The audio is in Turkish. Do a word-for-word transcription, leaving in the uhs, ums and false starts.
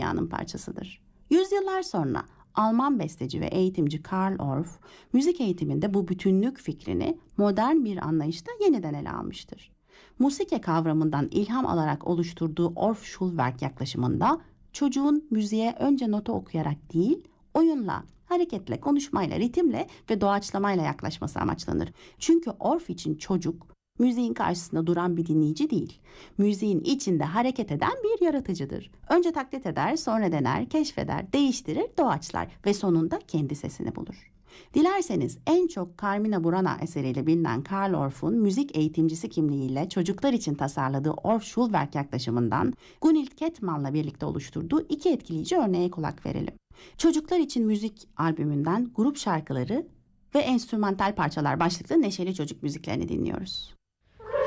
dünyasının parçasıdır. Yüzyıllar sonra Alman besteci ve eğitimci Karl Orff, müzik eğitiminde bu bütünlük fikrini modern bir anlayışta yeniden ele almıştır. Musike kavramından ilham alarak oluşturduğu Orff-Schulwerk yaklaşımında çocuğun müziğe önce nota okuyarak değil, oyunla, hareketle, konuşmayla, ritimle ve doğaçlamayla yaklaşması amaçlanır. Çünkü Orff için çocuk, müziğin karşısında duran bir dinleyici değil, müziğin içinde hareket eden bir yaratıcıdır. Önce taklit eder, sonra dener, keşfeder, değiştirir, doğaçlar ve sonunda kendi sesini bulur. Dilerseniz en çok Carmina Burana eseriyle bilinen Karl Orff'un müzik eğitimcisi kimliğiyle çocuklar için tasarladığı Orff-Schulwerk yaklaşımından Gunhild Kettmann'la birlikte oluşturduğu iki etkileyici örneğe kulak verelim. Çocuklar için müzik albümünden grup şarkıları ve enstrümantal parçalar başlıklı neşeli çocuk müziklerini dinliyoruz.